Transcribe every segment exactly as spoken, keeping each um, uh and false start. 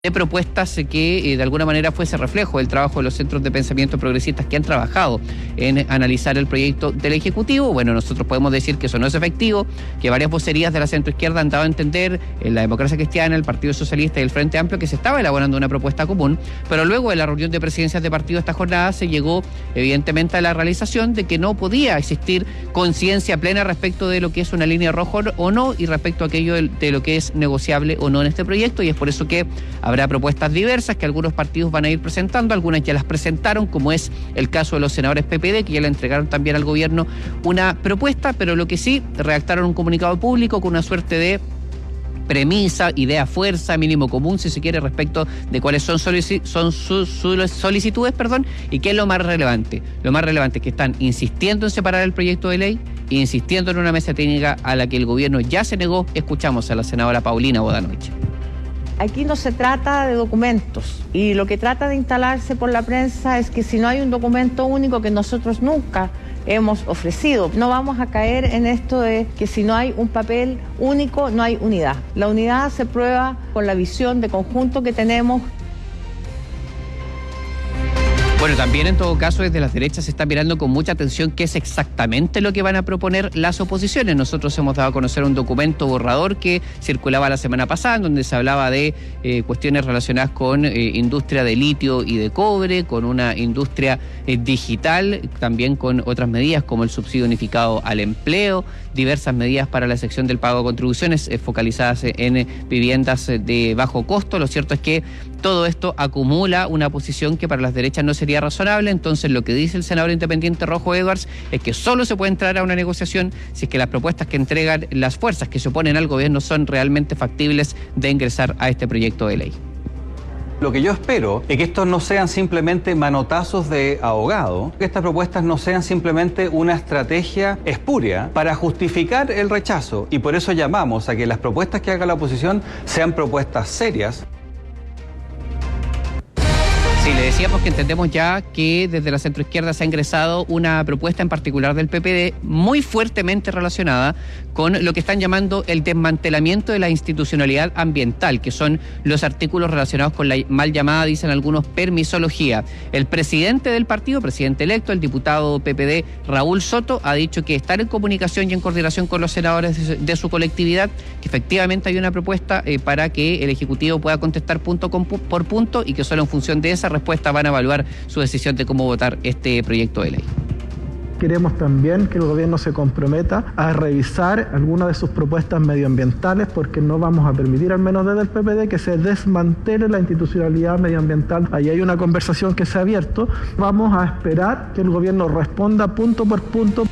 de propuestas que eh, de alguna manera fuese reflejo del trabajo de los centros de pensamiento progresistas que han trabajado en analizar el proyecto del Ejecutivo. Bueno, nosotros podemos decir que eso no es efectivo, que varias vocerías de la centroizquierda han dado a entender en la Democracia Cristiana, el Partido Socialista y el Frente Amplio que se estaba elaborando una propuesta común, pero luego de la reunión de presidencias de partido esta jornada se llegó evidentemente a la realización de que no podía existir conciencia plena respecto de lo que es una línea roja o no y respecto a aquello de, de lo que es negociable o no en este proyecto, y es por eso que habrá propuestas diversas que algunos partidos van a ir presentando, algunas ya las presentaron, como es el caso de los senadores P P D, que ya le entregaron también al gobierno una propuesta, pero lo que sí, redactaron un comunicado público con una suerte de premisa, idea, fuerza, mínimo común, si se quiere, respecto de cuáles son, solici- son sus, sus solicitudes, perdón, y qué es lo más relevante. Lo más relevante es que están insistiendo en separar el proyecto de ley, insistiendo en una mesa técnica a la que el gobierno ya se negó. Escuchamos a la senadora Paulina Bodanovich. Aquí no se trata de documentos, y lo que trata de instalarse por la prensa es que si no hay un documento único, que nosotros nunca hemos ofrecido, no vamos a caer en esto de que si no hay un papel único no hay unidad. La unidad se prueba con la visión de conjunto que tenemos. Bueno, también en todo caso desde las derechas se está mirando con mucha atención qué es exactamente lo que van a proponer las oposiciones. Nosotros hemos dado a conocer un documento borrador que circulaba la semana pasada, en donde se hablaba de eh, cuestiones relacionadas con eh, industria de litio y de cobre, con una industria eh, digital, también con otras medidas como el subsidio unificado al empleo, diversas medidas para la sección del pago de contribuciones eh, focalizadas en eh, viviendas eh, de bajo costo. Lo cierto es que todo esto acumula una posición que para las derechas no sería razonable. Entonces lo que dice el senador independiente Rojo Edwards es que solo se puede entrar a una negociación si es que las propuestas que entregan las fuerzas que se oponen al gobierno son realmente factibles de ingresar a este proyecto de ley. Lo que yo espero es que estos no sean simplemente manotazos de ahogado, que estas propuestas no sean simplemente una estrategia espuria para justificar el rechazo, y por eso llamamos a que las propuestas que haga la oposición sean propuestas serias. Sí, le decíamos que entendemos ya que desde la centroizquierda se ha ingresado una propuesta en particular del P P D muy fuertemente relacionada con lo que están llamando el desmantelamiento de la institucionalidad ambiental, que son los artículos relacionados con la mal llamada, dicen algunos, permisología. El presidente del partido, presidente electo, el diputado P P D Raúl Soto, ha dicho que estar en comunicación y en coordinación con los senadores de, de su colectividad, que efectivamente hay una propuesta eh, para que el Ejecutivo pueda contestar punto con, por punto, y que solo en función de esa respuesta van a evaluar su decisión de cómo votar este proyecto de ley. Queremos también que el gobierno se comprometa a revisar algunas de sus propuestas medioambientales, porque no vamos a permitir, al menos desde el P P D, que se desmantele la institucionalidad medioambiental. Ahí hay una conversación que se ha abierto. Vamos a esperar que el gobierno responda punto por punto.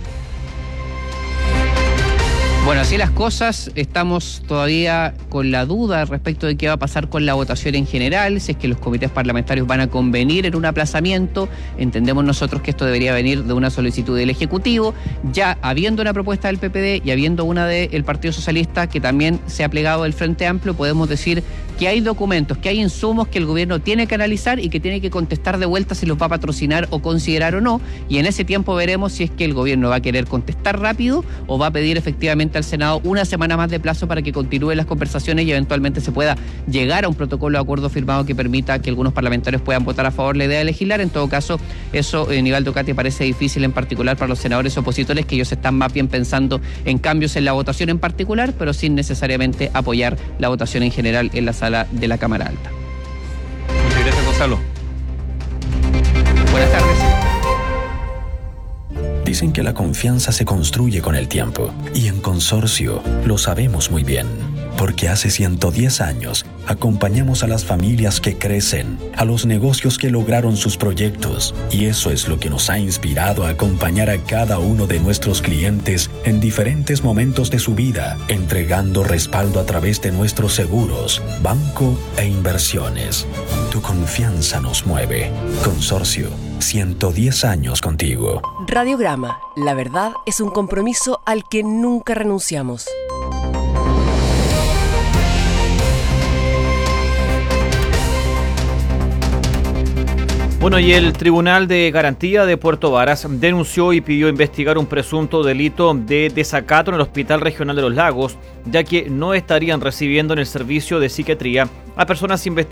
Bueno, así las cosas, estamos todavía con la duda respecto de qué va a pasar con la votación en general, si es que los comités parlamentarios van a convenir en un aplazamiento. Entendemos nosotros que esto debería venir de una solicitud del Ejecutivo, ya habiendo una propuesta del P P D y habiendo una del Partido Socialista que también se ha plegado del Frente Amplio. Podemos decir que hay documentos, que hay insumos que el gobierno tiene que analizar y que tiene que contestar de vuelta si los va a patrocinar o considerar o no, y en ese tiempo veremos si es que el gobierno va a querer contestar rápido o va a pedir efectivamente al Senado una semana más de plazo para que continúen las conversaciones y eventualmente se pueda llegar a un protocolo de acuerdo firmado que permita que algunos parlamentarios puedan votar a favor de la idea de legislar. En todo caso, eso, eh, Nivaldo Cati, parece difícil, en particular para los senadores opositores, que ellos están más bien pensando en cambios en la votación en particular, pero sin necesariamente apoyar la votación en general en la sala de la Cámara Alta. Muchas gracias, Gonzalo. Buenas tardes. Dicen que la confianza se construye con el tiempo, y en Consorcio lo sabemos muy bien, porque hace ciento diez años acompañamos a las familias que crecen, a los negocios que lograron sus proyectos, y eso es lo que nos ha inspirado a acompañar a cada uno de nuestros clientes en diferentes momentos de su vida, entregando respaldo a través de nuestros seguros, banco e inversiones. Tu confianza nos mueve. Consorcio, ciento diez años contigo. Radiograma, la verdad es un compromiso al que nunca renunciamos. Bueno, y el Tribunal de Garantía de Puerto Varas denunció y pidió investigar un presunto delito de desacato en el Hospital Regional de los Lagos, ya que no estarían recibiendo en el servicio de psiquiatría a personas investigadas